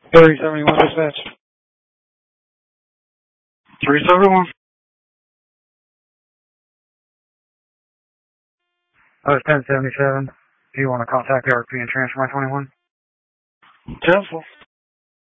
3071 dispatch. 371. 1077. Do you want to contact ARP and transfer my 21? 10-4.